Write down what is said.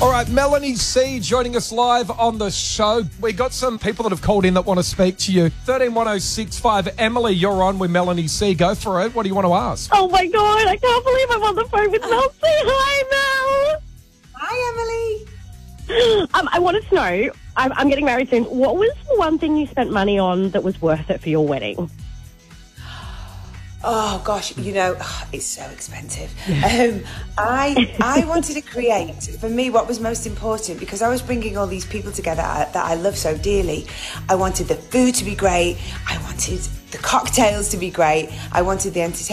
All right, Melanie C joining us live on the show. We got some people that have called in that want to speak to you. 131065. Emily, you're on with Melanie C. Go for it. What do you want to ask? Oh my God, I can't believe I'm on the phone with Mel C. Hi, Hi, Mel. I wanted to know, I'm getting married soon. What was the one thing you spent money on that was worth it for your wedding? Oh gosh, it's so expensive. I wanted to create, for me, what was most important, because I was bringing all these people together that I love so dearly. I wanted the food to be great. I wanted the cocktails to be great. I wanted the entertainment